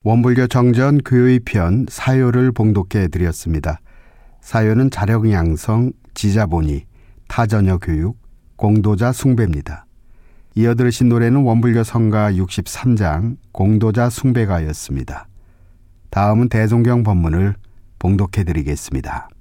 원불교 정전 교의 편 사요를 봉독해 드렸습니다. 사요는 자력 양성, 지자본의, 타전여 교육, 공도자 숭배입니다. 이어 들으신 노래는 원불교 성가 63장 공도자 숭배가였습니다. 다음은 대종경 법문을 봉독해 드리겠습니다.